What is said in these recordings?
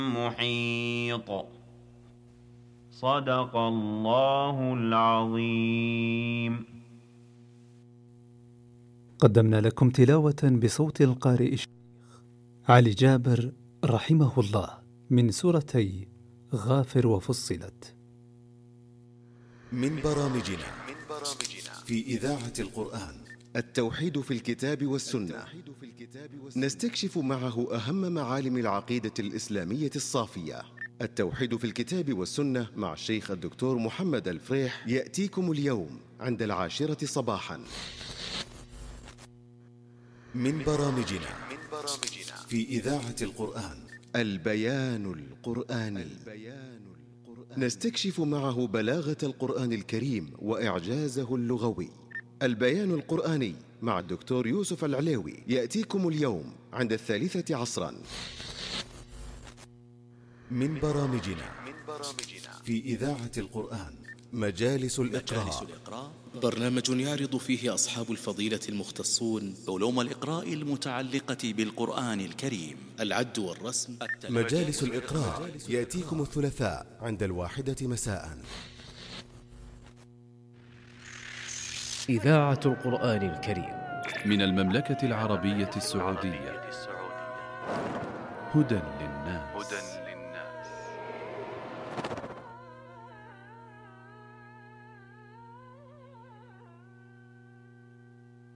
محيط. صدق الله العظيم. قدمنا لكم تلاوة بصوت القارئ الشيخ علي جابر رحمه الله من سورتي غافر وفصلت. من برامجنا في إذاعة القرآن التوحيد في الكتاب والسنة، نستكشف معه أهم معالم العقيدة الإسلامية الصافية. التوحيد في الكتاب والسنة مع الشيخ الدكتور محمد الفريح يأتيكم اليوم عند 10 صباحا. من برامجنا في إذاعة القرآن البيان القرآني، نستكشف معه بلاغة القرآن الكريم وإعجازه اللغوي. البيان القرآني مع الدكتور يوسف العليوي يأتيكم اليوم عند 3 عصرا. من برامجنا في إذاعة القرآن مجالس الإقراء، برنامج يعرض فيه أصحاب الفضيلة المختصون علوم الإقراء المتعلقة بالقرآن الكريم، العد والرسم. مجالس الإقراء يأتيكم الثلاثاء عند 1 مساء. إذاعة القرآن الكريم من المملكة العربية السعودية، هدى للناس.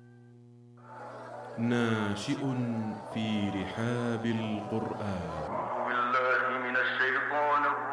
ناشئ في رحاب القرآن،